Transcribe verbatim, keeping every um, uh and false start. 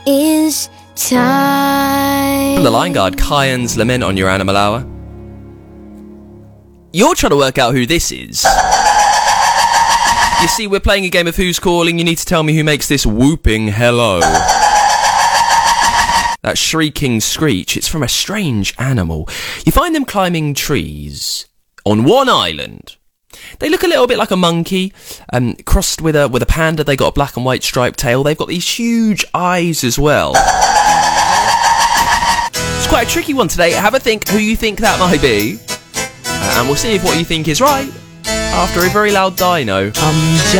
is time. From the line guard, Kyan's Lament on your Animal Hour. You're trying to work out who this is. You see, we're playing a game of Who's Calling. You need to tell me who makes this whooping hello. That shrieking screech, it's from a strange animal. You find them climbing trees on one island. They look a little bit like a monkey, um, crossed with a with a panda. They got a black and white striped tail. They've got these huge eyes as well. It's quite a tricky one today. Have a think who you think that might be. Uh, and we'll see if what you think is right after a very loud dino. Um,